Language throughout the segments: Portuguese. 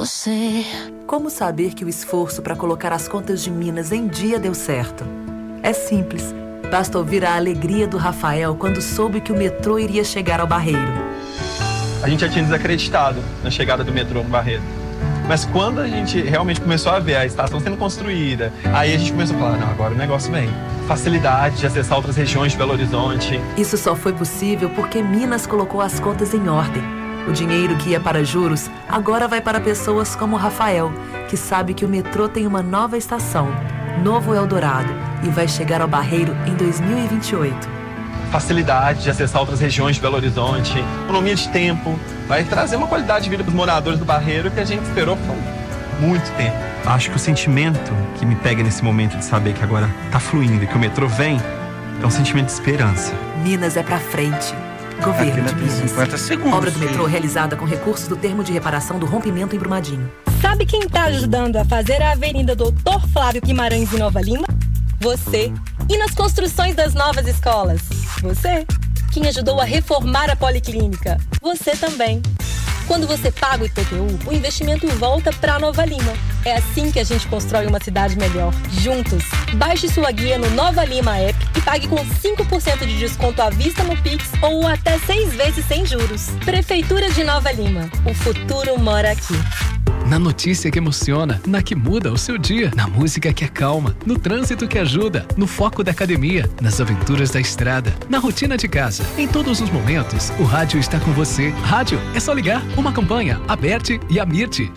você. Como saber que o esforço para colocar as contas de Minas em dia deu certo? É simples. Basta ouvir a alegria do Rafael quando soube que o metrô iria chegar ao Barreiro. A gente já tinha desacreditado na chegada do metrô no Barreiro. Mas quando a gente realmente começou a ver a estação sendo construída, aí a gente começou a falar, não, agora o negócio vem. Facilidade de acessar outras regiões de Belo Horizonte. Isso só foi possível porque Minas colocou as contas em ordem. O dinheiro que ia para juros agora vai para pessoas como o Rafael, que sabe que o metrô tem uma nova estação, Novo Eldorado, e vai chegar ao Barreiro em 2028. Facilidade de acessar outras regiões de Belo Horizonte, economia de tempo, vai trazer uma qualidade de vida para os moradores do Barreiro que a gente esperou por muito tempo. Acho que o sentimento que me pega nesse momento de saber que agora tá fluindo e que o metrô vem, é um sentimento de esperança. Minas é pra frente. Governo de Minas. 50 segundos. Obra do metrô realizada com recursos do termo de reparação do rompimento em Brumadinho. Sabe quem tá ajudando a fazer a Avenida Doutor Flávio Guimarães em Nova Lima? Você. E nas construções das novas escolas? Você. Quem ajudou a reformar a Policlínica? Você também. Quando você paga o IPTU, o investimento volta para Nova Lima. É assim que a gente constrói uma cidade melhor, juntos. Baixe sua guia no Nova Lima App e pague com 5% de desconto à vista no Pix ou até 6 vezes sem juros. Prefeitura de Nova Lima. O futuro mora aqui. Na notícia que emociona, na que muda o seu dia, na música que acalma, no trânsito que ajuda, no foco da academia, nas aventuras da estrada, na rotina de casa. Em todos os momentos, o rádio está com você. Rádio, é só ligar. Uma campanha, Aberte e Amirte.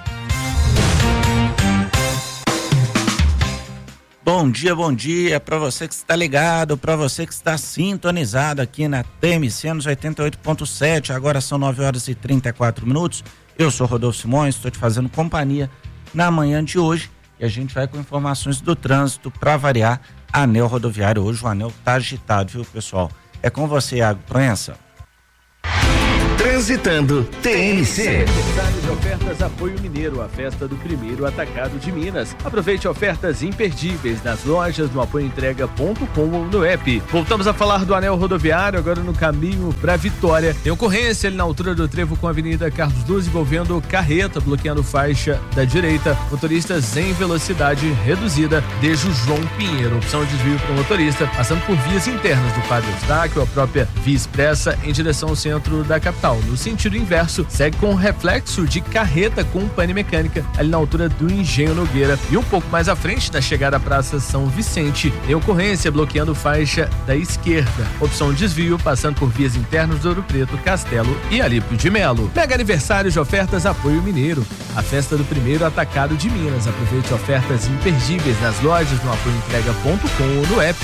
Bom dia para você que está ligado, para você que está sintonizado aqui na TMC nos 88.7. Agora são 9h34. Eu sou Rodolfo Simões, estou te fazendo companhia na manhã de hoje e a gente vai com informações do trânsito para variar. Anel rodoviário, hoje o anel tá agitado, viu, pessoal? É com você, Iago Proença. Transitando TMC. Aniversário de ofertas Apoio Mineiro, a festa do primeiro atacado de Minas. Aproveite ofertas imperdíveis nas lojas, no apoioentrega.com ou no app. Voltamos a falar do anel rodoviário, agora no caminho para Vitória. Tem ocorrência ali na altura do trevo com a Avenida Carlos Luz, envolvendo carreta, bloqueando faixa da direita. Motoristas em velocidade reduzida, desde João Pinheiro. Opção de desvio para o motorista, passando por vias internas do Padre Eustáquio, a própria via expressa em direção ao centro da capital. No sentido inverso, segue com reflexo de carreta com pane mecânica ali na altura do Engenho Nogueira e um pouco mais à frente da chegada à Praça São Vicente, em ocorrência bloqueando faixa da esquerda. Opção desvio passando por vias internas do Ouro Preto, Castelo e Alípio de Melo. Mega aniversário de ofertas Apoio Mineiro, a festa do primeiro atacado de Minas. Aproveite ofertas imperdíveis nas lojas, no apoioentrega.com ou no app.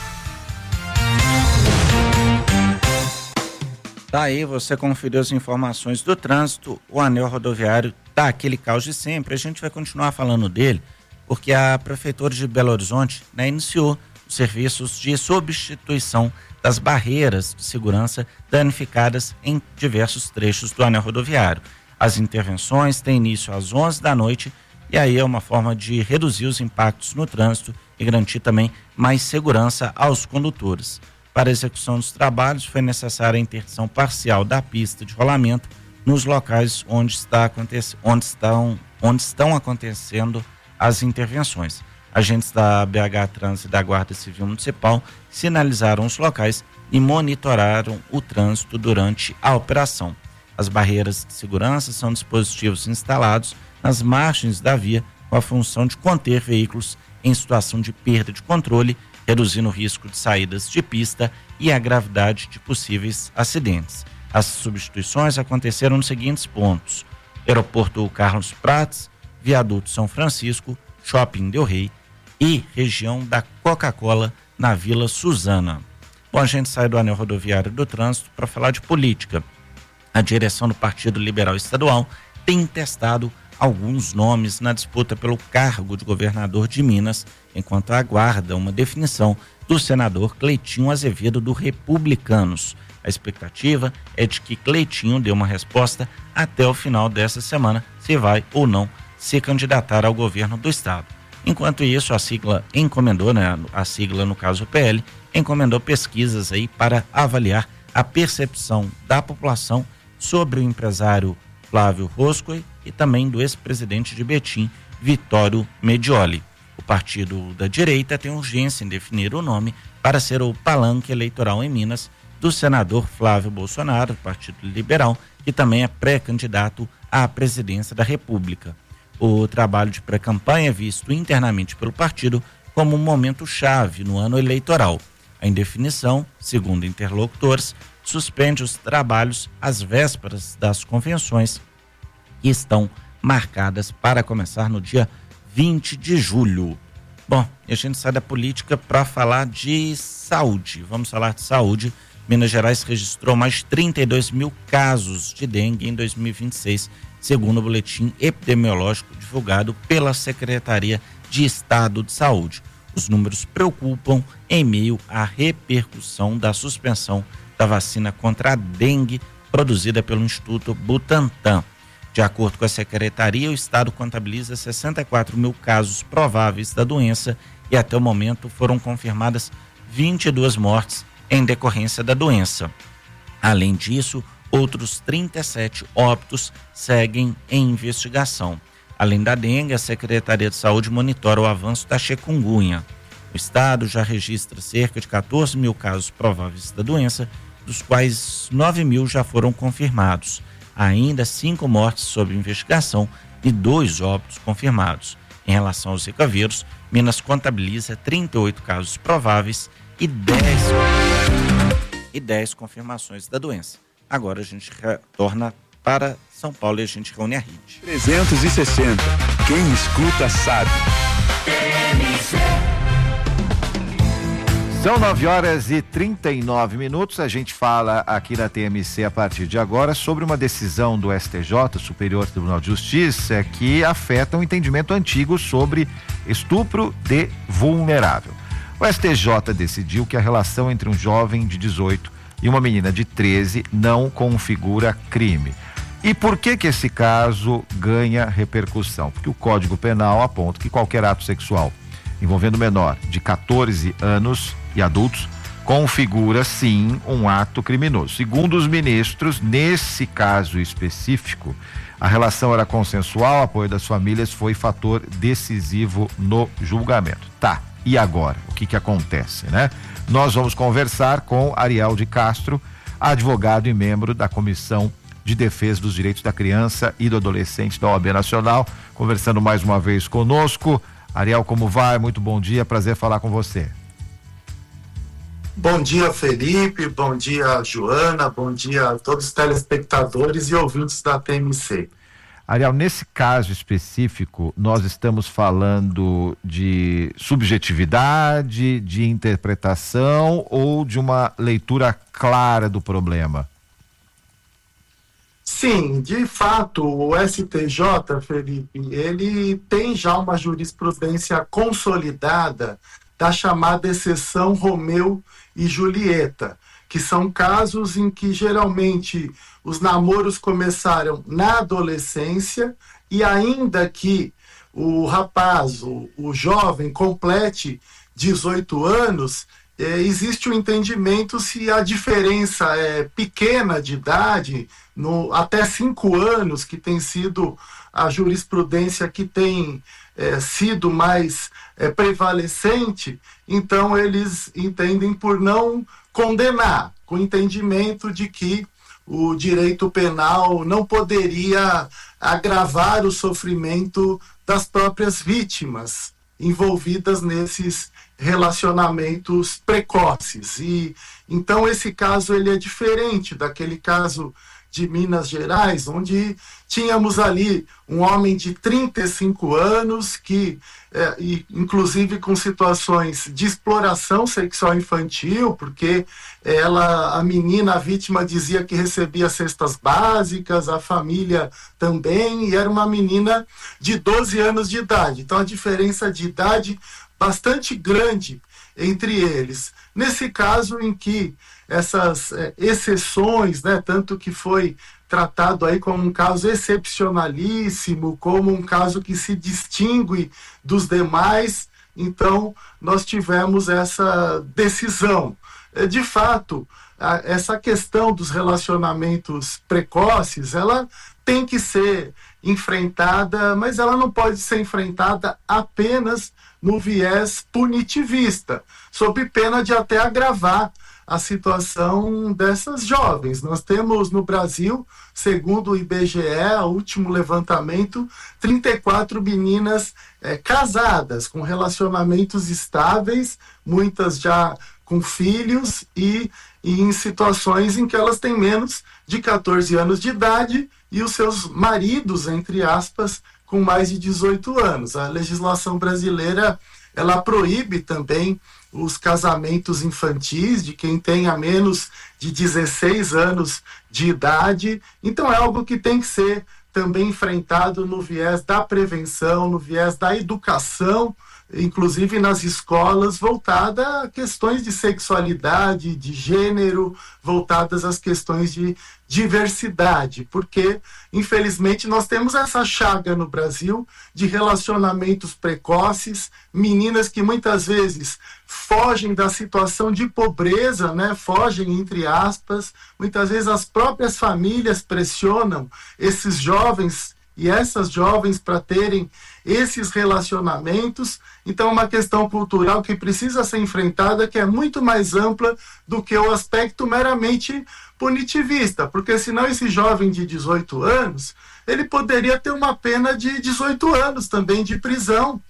Tá aí, você conferiu as informações do trânsito. O anel rodoviário tá aquele caos de sempre. A gente vai continuar falando dele, porque a Prefeitura de Belo Horizonte, né, iniciou os serviços de substituição das barreiras de segurança danificadas em diversos trechos do anel rodoviário. As intervenções têm início às 11 da noite e aí é uma forma de reduzir os impactos no trânsito e garantir também mais segurança aos condutores. Para a execução dos trabalhos, foi necessária a interdição parcial da pista de rolamento nos locais onde estão acontecendo as intervenções. Agentes da BH Trânsito e da Guarda Civil Municipal sinalizaram os locais e monitoraram o trânsito durante a operação. As barreiras de segurança são dispositivos instalados nas margens da via com a função de conter veículos em situação de perda de controle, reduzindo o risco de saídas de pista e a gravidade de possíveis acidentes. As substituições aconteceram nos seguintes pontos: Aeroporto Carlos Prates, Viaduto São Francisco, Shopping Del Rey e região da Coca-Cola na Vila Suzana. Bom, a gente sai do anel rodoviário do trânsito para falar de política. A direção do Partido Liberal Estadual tem testado alguns nomes na disputa pelo cargo de governador de Minas, enquanto aguarda uma definição do senador Cleitinho Azevedo do Republicanos. A expectativa é de que Cleitinho dê uma resposta até o final dessa semana, se vai ou não se candidatar ao governo do estado. Enquanto isso, a sigla encomendou, a sigla no caso o PL, encomendou pesquisas aí para avaliar a percepção da população sobre o empresário Flávio Roscoe e também do ex-presidente de Betim, Vitório Medioli. O partido da direita tem urgência em definir o nome para ser o palanque eleitoral em Minas do senador Flávio Bolsonaro, do Partido Liberal, que também é pré-candidato à presidência da República. O trabalho de pré-campanha é visto internamente pelo partido como um momento chave no ano eleitoral. A indefinição, segundo interlocutores, suspende os trabalhos às vésperas das convenções que estão marcadas para começar no dia 20 de julho. Bom, a gente sai da política para falar de saúde. Vamos falar de saúde. Minas Gerais registrou mais de 32 mil casos de dengue em 2026, segundo o boletim epidemiológico divulgado pela Secretaria de Estado de Saúde. Os números preocupam em meio à repercussão da suspensão da vacina contra a dengue produzida pelo Instituto Butantan. De acordo com a Secretaria, o Estado contabiliza 64 mil casos prováveis da doença e até o momento foram confirmadas 22 mortes em decorrência da doença. Além disso, outros 37 óbitos seguem em investigação. Além da dengue, a Secretaria de Saúde monitora o avanço da chikungunya. O estado já registra cerca de 14 mil casos prováveis da doença, dos quais 9 mil já foram confirmados. Há ainda 5 mortes sob investigação e 2 óbitos confirmados. Em relação ao Zika vírus, Minas contabiliza 38 casos prováveis e 10 confirmações da doença. Agora a gente retorna para São Paulo e a gente reúne a rede. 360. Quem escuta sabe. São 9h39. A gente fala aqui na TMC a partir de agora sobre uma decisão do STJ, Superior Tribunal de Justiça, que afeta um entendimento antigo sobre estupro de vulnerável. O STJ decidiu que a relação entre um jovem de 18 e uma menina de 13 não configura crime. E por que esse caso ganha repercussão? Porque o Código Penal aponta que qualquer ato sexual envolvendo menor de 14 anos e adultos configura sim um ato criminoso. Segundo os ministros, nesse caso específico, a relação era consensual, o apoio das famílias foi fator decisivo no julgamento. Tá, e agora? O que acontece, né? Nós vamos conversar com Ariel de Castro, advogado e membro da Comissão de Defesa dos Direitos da Criança e do Adolescente da OAB Nacional, conversando mais uma vez conosco. Ariel, como vai? Muito bom dia, prazer falar com você. Bom dia, Felipe, bom dia, Joana, bom dia a todos os telespectadores e ouvintes da TMC. Ariel, nesse caso específico, nós estamos falando de subjetividade, de interpretação ou de uma leitura clara do problema? Sim, de fato, o STJ, Felipe, ele tem já uma jurisprudência consolidada da chamada exceção Romeu e Julieta, que são casos em que geralmente os namoros começaram na adolescência e ainda que o rapaz, o jovem, complete 18 anos, existe o entendimento se a diferença é pequena de idade, até 5 anos, que tem sido a jurisprudência que tem sido mais prevalecente, então eles entendem por não condenar, com o entendimento de que o direito penal não poderia agravar o sofrimento das próprias vítimas envolvidas nesses relacionamentos precoces. E então esse caso ele é diferente daquele caso de Minas Gerais, onde tínhamos ali um homem de 35 anos que, inclusive com situações de exploração sexual infantil, porque a menina, a vítima, dizia que recebia cestas básicas, a família também, e era uma menina de 12 anos de idade. Então a diferença de idade bastante grande entre eles. Nesse caso em que essas exceções, né, tanto que foi tratado aí como um caso excepcionalíssimo, como um caso que se distingue dos demais, então nós tivemos essa decisão. De fato, essa questão dos relacionamentos precoces, ela tem que ser enfrentada, mas ela não pode ser enfrentada apenas no viés punitivista, sob pena de até agravar a situação dessas jovens. Nós temos no Brasil, segundo o IBGE, o último levantamento, 34 meninas casadas, com relacionamentos estáveis, muitas já com filhos e em situações em que elas têm menos de 14 anos de idade e os seus maridos, entre aspas, com mais de 18 anos. A legislação brasileira, ela proíbe também os casamentos infantis de quem tenha menos de 16 anos de idade. Então é algo que tem que ser também enfrentado no viés da prevenção, no viés da educação, inclusive nas escolas, voltada a questões de sexualidade, de gênero, voltadas às questões de diversidade, porque, infelizmente, nós temos essa chaga no Brasil de relacionamentos precoces, meninas que muitas vezes fogem da situação de pobreza, né? Fogem, entre aspas, muitas vezes as próprias famílias pressionam esses jovens e essas jovens para terem esses relacionamentos. Então, é uma questão cultural que precisa ser enfrentada, que é muito mais ampla do que o aspecto meramente punitivista, porque senão esse jovem de 18 anos, ele poderia ter uma pena de 18 anos também de prisão,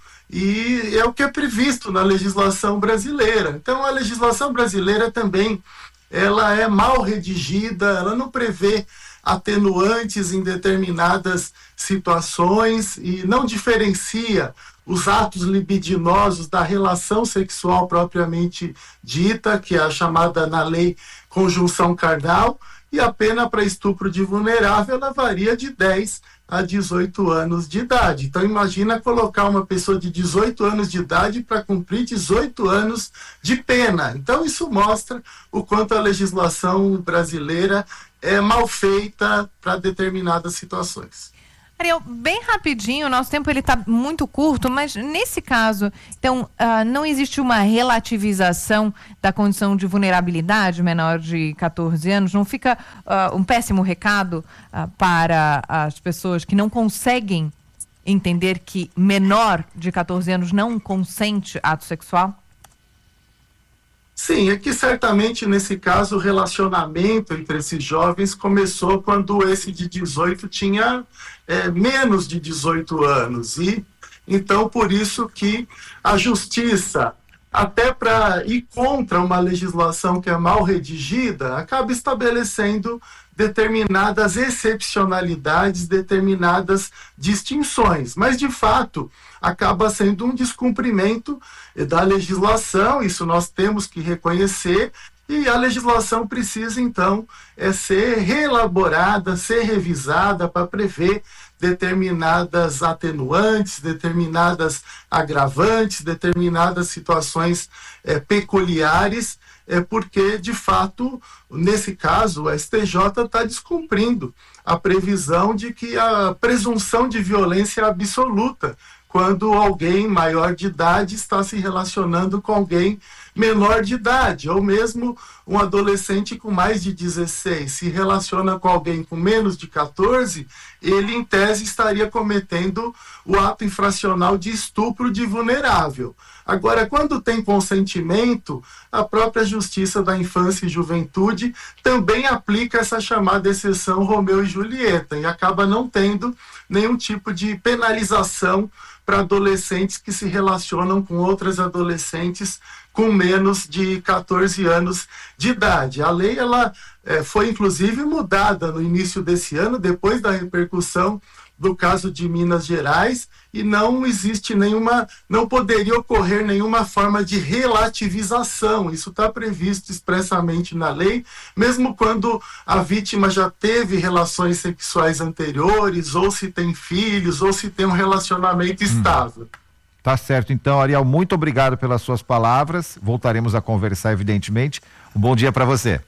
e é o que é previsto na legislação brasileira. Então, a legislação brasileira também, ela é mal redigida, ela não prevê atenuantes em determinadas situações e não diferencia os atos libidinosos da relação sexual propriamente dita, que é a chamada na lei conjunção carnal, e a pena para estupro de vulnerável ela varia de 10 a 18 anos de idade. Então imagina colocar uma pessoa de 18 anos de idade para cumprir 18 anos de pena. Então isso mostra o quanto a legislação brasileira é mal feita para determinadas situações. Ariel, bem rapidinho, o nosso tempo ele está muito curto, mas nesse caso, então, não existe uma relativização da condição de vulnerabilidade menor de 14 anos? Não fica um péssimo recado para as pessoas que não conseguem entender que menor de 14 anos não consente ato sexual? Sim, é que certamente nesse caso o relacionamento entre esses jovens começou quando esse de 18 tinha menos de 18 anos. E então por isso que a justiça, até para ir contra uma legislação que é mal redigida, acaba estabelecendo determinadas excepcionalidades, determinadas distinções. Mas, de fato, acaba sendo um descumprimento da legislação, isso nós temos que reconhecer, e a legislação precisa, então, ser reelaborada, ser revisada para prever determinadas atenuantes, determinadas agravantes, determinadas situações peculiares, porque, de fato, nesse caso, o STJ está descumprindo a previsão de que a presunção de violência é absoluta quando alguém maior de idade está se relacionando com alguém menor de idade, ou mesmo um adolescente com mais de 16 se relaciona com alguém com menos de 14, ele em tese estaria cometendo o ato infracional de estupro de vulnerável. Agora, quando tem consentimento, a própria Justiça da Infância e Juventude também aplica essa chamada exceção Romeu e Julieta e acaba não tendo nenhum tipo de penalização para adolescentes que se relacionam com outras adolescentes com menos de 14 anos de idade. A lei ela foi inclusive mudada no início desse ano, depois da repercussão do caso de Minas Gerais, e não existe não poderia ocorrer nenhuma forma de relativização. Isso está previsto expressamente na lei, mesmo quando a vítima já teve relações sexuais anteriores, ou se tem filhos, ou se tem um relacionamento estável. Tá certo, então, Ariel, muito obrigado pelas suas palavras. Voltaremos a conversar, evidentemente. Um bom dia para você.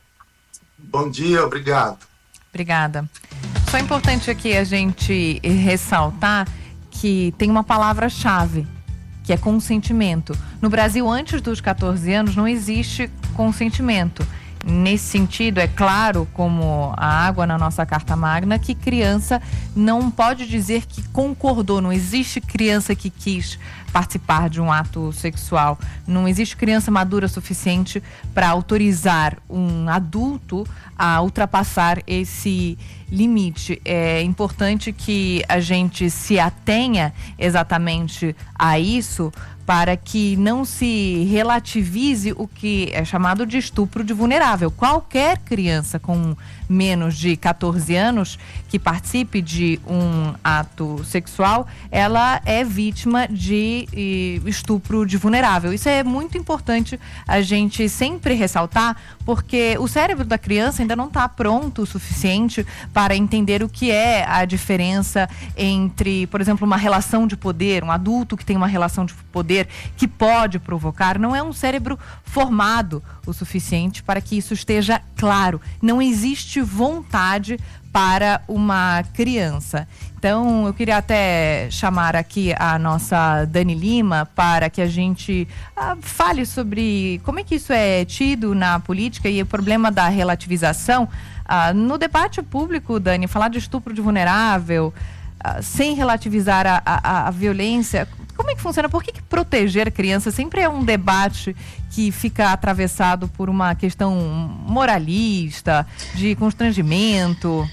Bom dia, obrigado. Obrigada. Só é importante aqui a gente ressaltar que tem uma palavra-chave, que é consentimento. No Brasil, antes dos 14 anos, não existe consentimento. Nesse sentido, é claro, como a água na nossa Carta Magna, que criança não pode dizer que concordou. Não existe criança que quis participar de um ato sexual. Não existe criança madura suficiente para autorizar um adulto a ultrapassar esse limite. É importante que a gente se atenha exatamente a isso, para que não se relativize o que é chamado de estupro de vulnerável. Qualquer criança com menos de 14 anos que participe de um ato sexual, ela é vítima de estupro de vulnerável. Isso é muito importante a gente sempre ressaltar, porque o cérebro da criança ainda não está pronto o suficiente para entender o que é a diferença entre, por exemplo, uma relação de poder, um adulto que tem uma relação de poder que pode provocar, não é um cérebro formado o suficiente para que isso esteja claro. Não existe vontade para uma criança. Então, eu queria até chamar aqui a nossa Dani Lima para que a gente fale sobre como é que isso é tido na política e o problema da relativização. No debate público, Dani, falar de estupro de vulnerável, sem relativizar a violência, como é que funciona? Por que proteger a criança sempre é um debate que fica atravessado por uma questão moralista, de constrangimento?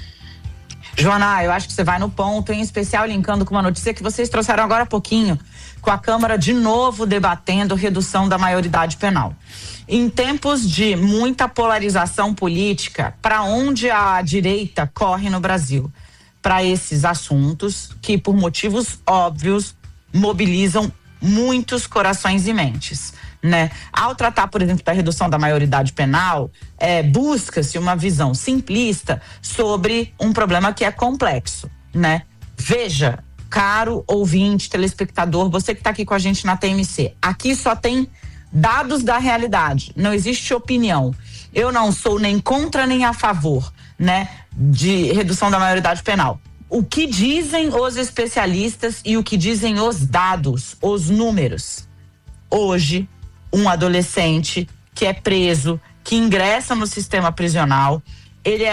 Joana, eu acho que você vai no ponto, em especial linkando com uma notícia que vocês trouxeram agora há pouquinho, com a Câmara de novo debatendo redução da maioridade penal. Em tempos de muita polarização política, para onde a direita corre no Brasil? Para esses assuntos que, por motivos óbvios, mobilizam muitos corações e mentes, né? Ao tratar, por exemplo, da redução da maioridade penal, busca-se uma visão simplista sobre um problema que é complexo, né? Veja, caro ouvinte, telespectador, você que está aqui com a gente na TMC, aqui só tem dados da realidade, não existe opinião. Eu não sou nem contra nem a favor, né, de redução da maioridade penal. O que dizem os especialistas e o que dizem os dados, os números? Hoje, um adolescente que é preso, que ingressa no sistema prisional, ele é